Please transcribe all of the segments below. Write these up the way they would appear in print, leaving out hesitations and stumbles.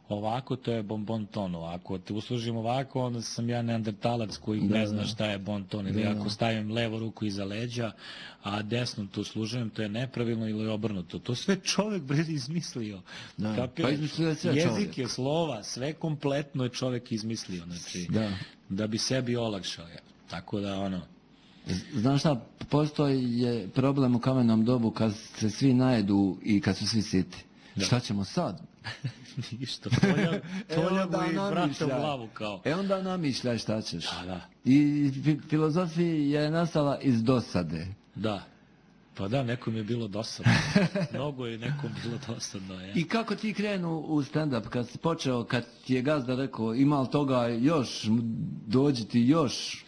ovako, to je bon ton. Ako te uslužim ovako, onda sam ja neandertalac koji ne zna šta je bon ton. Ili ako stavim levo ruku iza leđa, a desnom to uslužujem, to je nepravilno ili obrnuto. To sve čovjek izmislio. Pa izmislio sve čovjek. Jezik je slova, sve kompletno je čovjek izmislio. Znači, da bi sebi olakšao. Tako da, Znaš šta, postoji problem u kamenom dobu kad se svi najedu i kad su svi siti. Šta ćemo sad? Ništa, toljagu i vrata u glavu kao. Onda namišljaj šta ćeš. Da. I filozofija je nastala iz dosade. Da. Pa da, nekom je bilo dosadno. Mnogo je nekom bilo dosadno. I kako ti krenu u stand-up kad si počeo, kad ti je gazda rekao ima li toga još, dođi ti još?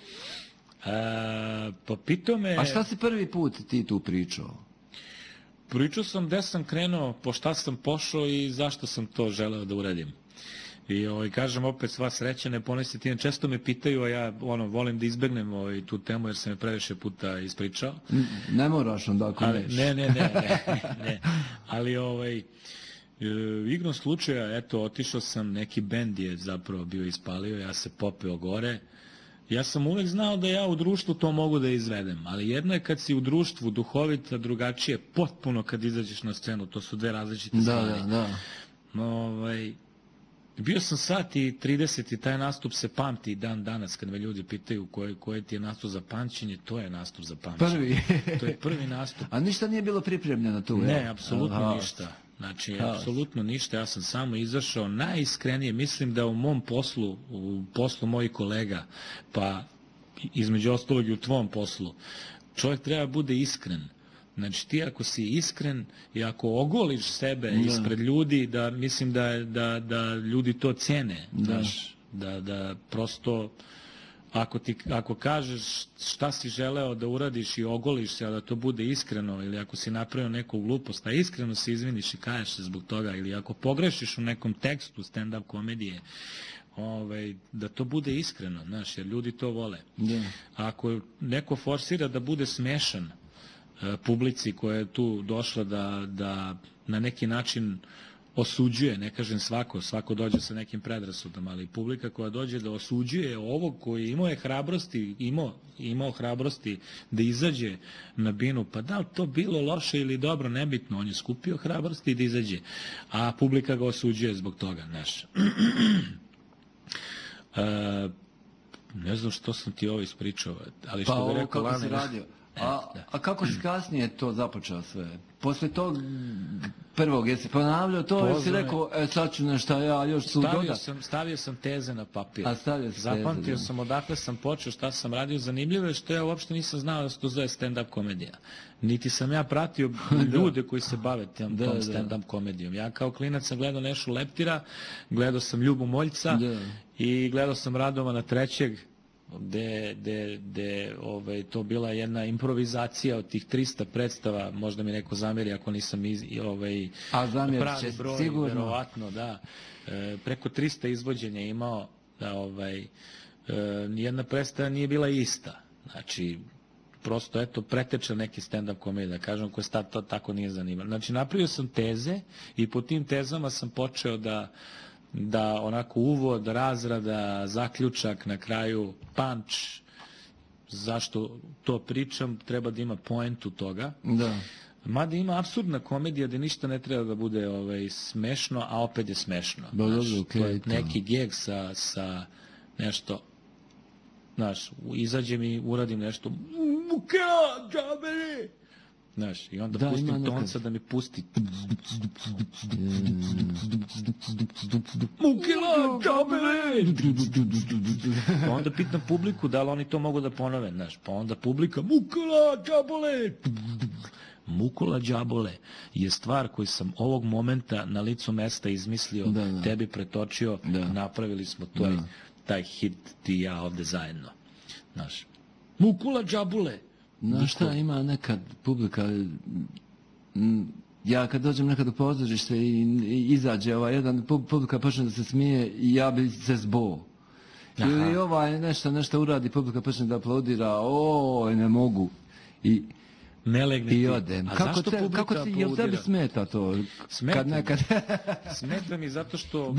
Pa pitao me... A šta si prvi put ti tu pričao? Pričao sam gde sam krenuo, po šta sam pošao i zašto sam to želeo da uradim. I kažem opet sva sreća, ne ponesiti. Često me pitaju, a ja volim da izbegnem tu temu jer sam je previše puta ispričao. Ne moraš onda ako neš. Ne. Ali igrom slučaja, eto, otišao sam, neki bend je zapravo bio ispalio, ja se popeo gore. Ja sam uvek znao da ja u društvu to mogu da izvedem, ali jedno je kad si u društvu duhovita, drugačije, potpuno kad izađeš na scenu, to su dve različite stvari. Bio sam sat i 30 i taj nastup se pamti dan danas kad me ljudi pitaju koji ti je nastup za pamćenje, to je nastup za pamćenje. Prvi. To je prvi nastup. A ništa nije bilo pripremljeno tu? Ne, apsolutno ništa. Znači, apsolutno ništa, ja sam samo izašao najiskrenije, mislim da u mom poslu, u poslu mojih kolega, pa između ostalog i u tvom poslu, čovjek treba bude iskren. Znači, ti ako si iskren i ako ogoliš sebe ispred ljudi, da mislim da ljudi to cene, da prosto... Ako kažeš šta si želeo da uradiš i ogoliš se, a da to bude iskreno, ili ako si napravio neku glupost, a iskreno se izviniš i kažeš se zbog toga, ili ako pogrešiš u nekom tekstu stand-up komedije, da to bude iskreno, znaš, jer ljudi to vole. Ako neko forsira da bude smešan publici koja je tu došla da na neki način osuđuje, ne kažem svako dođe sa nekim predrasudama, ali publika koja dođe da osuđuje ovog koji imao hrabrosti da izađe na binu, pa da li to bilo loše ili dobro, nebitno, on je skupio hrabrosti da izađe, a publika ga osuđuje zbog toga, znaš. Ne znam što sam ti ovo ispričao, ali što bi rekao... Pa kako si radio? A kako si kasnije to započeo sve? Posle tog prvog, jesi ponavljao to, jesi rekao, sad ću nešto, ja još su doda? Stavio sam teze na papir. Zapamtio sam odakle sam počeo, šta sam radio. Zanimljivo je što ja uopšte nisam znao da se to zove stand-up komedija. Niti sam ja pratio ljude koji se bave tom stand-up komedijom. Ja kao klinac sam gledao Nešu Leptira, gledao sam Ljubu Moljca i gledao sam Radovana Trećeg, gde to bila jedna improvizacija od tih 300 predstava, možda mi neko zamjeri ako nisam pravi broj, verovatno, da. Preko 300 izvođenja imao, nijedna predstava nije bila ista. Znači, prosto, eto, preteča neki stand-up komedija, da kažem, koji sad to tako nije zanimljivo. Znači, napravio sam teze i po tim tezama sam počeo da onako uvod, razrada, zaključak, na kraju punch, zašto to pričam, treba da ima poentu toga. Mada ima apsurdna komedija da ništa ne treba da bude smešno, a opet je smešno. To je neki geg sa nešto, znaš, izađem i uradim nešto, Mukela, džabeli! Znaš, i onda pustim tonca da mi pusti. Mukela, džabele! Pa onda pitam publiku da li oni to mogu da ponove, znaš, pa onda publika, Mukela, džabole! Mukela džabole je stvar koju sam ovog momenta na licu mesta izmislio, tebi pretočio, napravili smo taj hit ti i ja ovde zajedno. Znaš, Mukela džabole! Znaš šta, ima nekad publika, ja kad dođem nekad u pozorište i izađe jedan publika počne da se smije i ja bi se zbog. Ili nešto uradi, publika počne da aplaudira, ne mogu. I odem. Kako ti, jel tebi smeta to? Smeta mi zato što